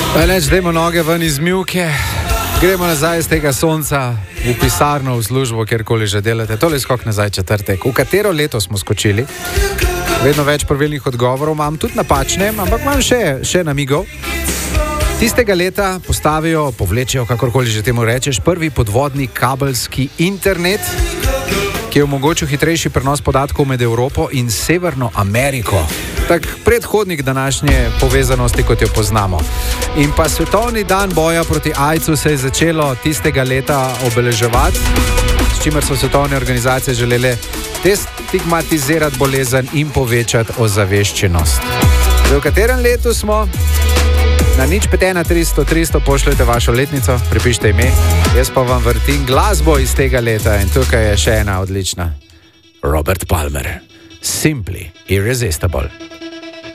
Reč, dajmo noge ven iz mivke, gremo nazaj z tega sonca v pisarno, v službo, kjerkoli že delate. Tole skok nazaj četrtek. V katero leto smo skočili? Vedno več pravilnih odgovorov imam, tudi napačne, ampak imam še namigov. Tistega leta postavijo, povlečejo, kakorkoli že temu rečeš, prvi podvodni kabelski internet, ki je omogočil hitrejši prenos podatkov med Evropo in Severno Ameriko. Tak predhodnik današnje povezanosti, kot jo poznamo. In pa svetovni dan boja proti AIDS-u se je začelo tistega leta obeleževati, s čimer so svetovne organizacije želele destigmatizirati bolezen in povečati ozaveščenost. V katerem letu smo? Na 051 300 300 pošljete vašo letnico, pripišite ime, jaz pa vam vrtim glasbo iz tega leta in tukaj je še ena odlična. Robert Palmer, Simply Irresistible.